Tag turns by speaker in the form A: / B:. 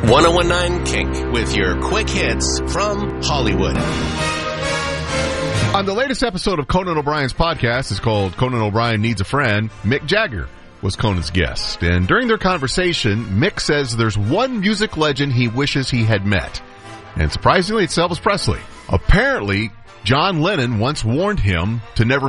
A: 1019 Kink with your quick hits from Hollywood.
B: On the latest episode of Conan O'Brien's podcast, it's called Conan O'Brien Needs a Friend, Mick Jagger was Conan's guest. And during their conversation, Mick says there's one music legend he wishes he had met. And surprisingly, it's Elvis Presley. Apparently, John Lennon once warned him to never